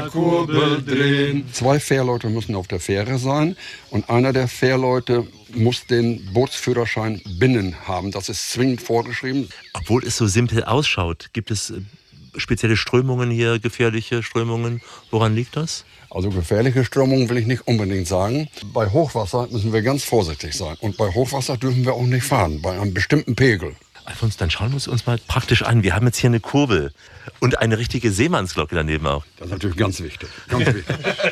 der Kurbel drehen. 2 Fährleute müssen auf der Fähre sein und einer der Fährleute muss den Bootsführerschein binnen haben. Das ist zwingend vorgeschrieben. Obwohl es so simpel ausschaut, gibt es spezielle Strömungen hier, gefährliche Strömungen? Woran liegt das? Also gefährliche Strömungen will ich nicht unbedingt sagen. Bei Hochwasser müssen wir ganz vorsichtig sein. Und bei Hochwasser dürfen wir auch nicht fahren, bei einem bestimmten Pegel. Alfons, dann schauen wir uns mal praktisch an. Wir haben jetzt hier eine Kurbel und eine richtige Seemannsglocke daneben auch. Das ist natürlich ganz wichtig. Ganz wichtig.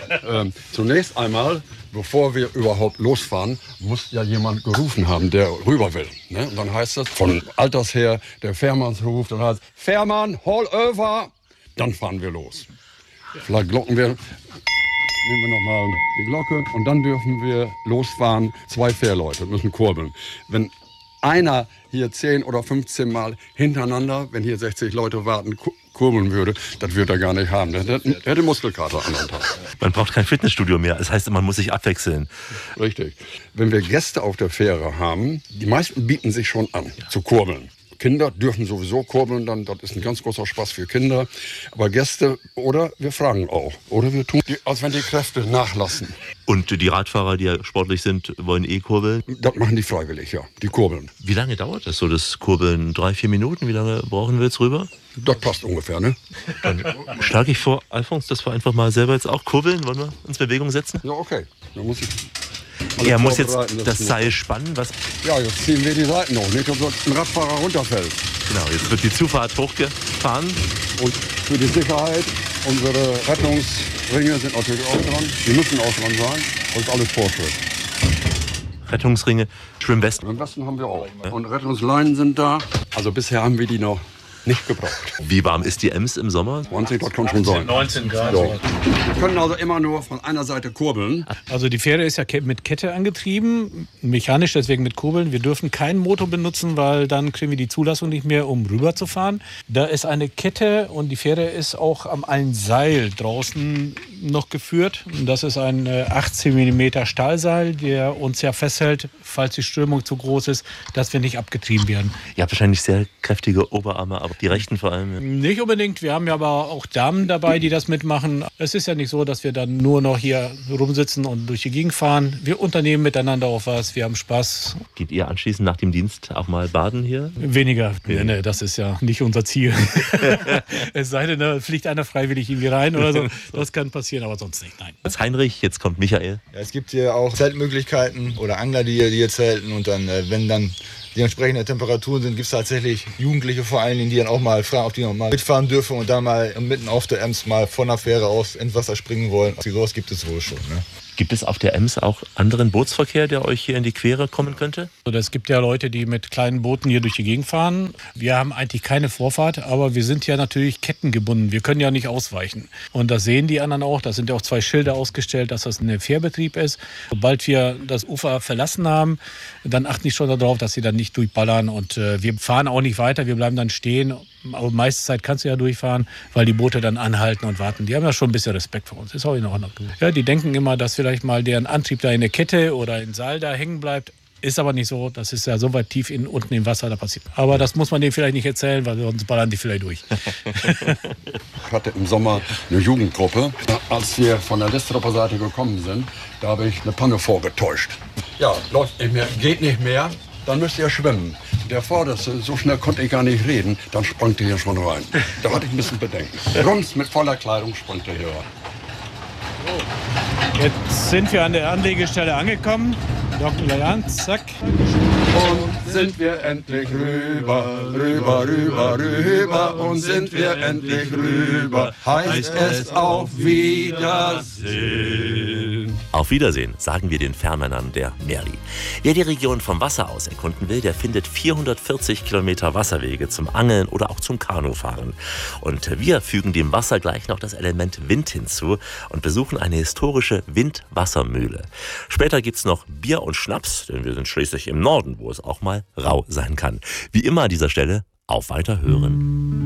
Zunächst einmal, bevor wir überhaupt losfahren, muss ja jemand gerufen haben, der rüber will. Ne? Und dann heißt es von Alters her, der Fährmannsruf, dann heißt Fährmann, hol over. Dann fahren wir los. Vielleicht glocken wir. Nehmen wir nochmal die Glocke und dann dürfen wir losfahren. 2 Fährleute müssen kurbeln. Wenn einer hier 10 oder 15 Mal hintereinander, wenn hier 60 Leute warten, kurbeln würde, das würde er gar nicht haben. Der hätte Muskelkater an dem Tag. Man braucht kein Fitnessstudio mehr. Das heißt, man muss sich abwechseln. Richtig. Wenn wir Gäste auf der Fähre haben, die meisten bieten sich schon an, zu kurbeln. Kinder dürfen sowieso kurbeln, dann, das ist ein ganz großer Spaß für Kinder. Aber Gäste, oder wir fragen auch. Oder wir tun, als wenn die Kräfte nachlassen. Und die Radfahrer, die ja sportlich sind, wollen kurbeln? Das machen die freiwillig, ja. Die kurbeln. Wie lange dauert das so, das Kurbeln? 3-4 Minuten? Wie lange brauchen wir jetzt rüber? Das passt ungefähr, ne? Dann schlage ich vor, Alfons, dass wir einfach mal selber jetzt auch kurbeln. Wollen wir uns in Bewegung setzen? Ja, okay. Dann muss ich... Er muss jetzt das Seil spannen. Was? Ja, jetzt ziehen wir die Seiten hoch, nicht, dass ein Radfahrer runterfällt. Genau, jetzt wird die Zufahrt hochgefahren. Und für die Sicherheit, unsere Rettungsringe sind natürlich auch dran. Die müssen auch dran sein. Das ist alles Vorschrift. Rettungsringe, Schwimmwesten. Schwimmwesten haben wir auch. Und Rettungsleinen sind da. Also bisher haben wir die noch nicht gebraucht. Wie warm ist die Ems im Sommer? 20, das kann schon sein. 19 Grad. Ja. Wir können also immer nur von einer Seite kurbeln. Also die Fähre ist ja mit Kette angetrieben, mechanisch, deswegen mit Kurbeln. Wir dürfen keinen Motor benutzen, weil dann kriegen wir die Zulassung nicht mehr, um rüber zu fahren. Da ist eine Kette und die Fähre ist auch am ein Seil draußen noch geführt. Das ist ein 18 mm Stahlseil, der uns ja festhält, falls die Strömung zu groß ist, dass wir nicht abgetrieben werden. Ihr habt wahrscheinlich sehr kräftige Oberarme, aber die rechten vor allem. Nicht unbedingt. Wir haben ja aber auch Damen dabei, die das mitmachen. Es ist ja nicht so, dass wir dann nur noch hier rumsitzen und durch die Gegend fahren. Wir unternehmen miteinander auch was. Wir haben Spaß. Geht ihr anschließend nach dem Dienst auch mal baden hier? Weniger. Nee, das ist ja nicht unser Ziel. Es sei denn, da fliegt einer freiwillig irgendwie rein oder so. Das kann passieren, aber sonst nicht. Nein. Als Heinrich, jetzt kommt Michael. Ja, es gibt hier auch Zeltmöglichkeiten oder Angler, die hier zelten. Und dann, wenn dann die entsprechenden Temperaturen sind, gibt es tatsächlich Jugendliche vor allen Dingen, die dann auch mal fragen, ob die noch mal mitfahren dürfen und da mal mitten auf der Ems mal von der Fähre aus ins Wasser springen wollen. Also sowas gibt es wohl schon. Ne? Gibt es auf der Ems auch anderen Bootsverkehr, der euch hier in die Quere kommen könnte? Es gibt ja Leute, die mit kleinen Booten hier durch die Gegend fahren. Wir haben eigentlich keine Vorfahrt, aber wir sind ja natürlich kettengebunden. Wir können ja nicht ausweichen. Und das sehen die anderen auch. Da sind ja auch 2 Schilder ausgestellt, dass das ein Fährbetrieb ist. Sobald wir das Ufer verlassen haben, dann achten die schon darauf, dass sie dann nicht durchballern. Und wir fahren auch nicht weiter, wir bleiben dann stehen. Aber meiste Zeit kannst du ja durchfahren, weil die Boote dann anhalten und warten. Die haben ja schon ein bisschen Respekt vor uns. Ist auch in Ordnung. Ja, die denken immer, dass vielleicht mal deren Antrieb da in der Kette oder im Seil da hängen bleibt. Ist aber nicht so. Das ist ja so weit tief unten im Wasser, da passiert. Aber das muss man denen vielleicht nicht erzählen, weil sonst ballern die vielleicht durch. Ich hatte im Sommer eine Jugendgruppe. Als wir von der Listropper Seite gekommen sind, da habe ich eine Panne vorgetäuscht. Ja, läuft nicht mehr, geht nicht mehr. Dann müsst ihr schwimmen. Der Vorderste, so schnell konnte ich gar nicht reden, dann sprang der hier schon rein. Da hatte ich ein bisschen Bedenken. Rums mit voller Kleidung sprang der hier rein. Jetzt sind wir an der Anlegestelle angekommen. Docken wir an, zack. Und sind wir endlich rüber, rüber, rüber, rüber. Und sind wir endlich rüber, heißt es auf Wiedersehen. Auf Wiedersehen, sagen wir den Fährmännern der Merli. Wer die Region vom Wasser aus erkunden will, der findet 440 Kilometer Wasserwege zum Angeln oder auch zum Kanufahren. Und wir fügen dem Wasser gleich noch das Element Wind hinzu und besuchen eine historische Windwassermühle. Später gibt's noch Bier und Schnaps, denn wir sind schließlich im Norden, wo es auch mal rau sein kann. Wie immer an dieser Stelle, auf Weiterhören.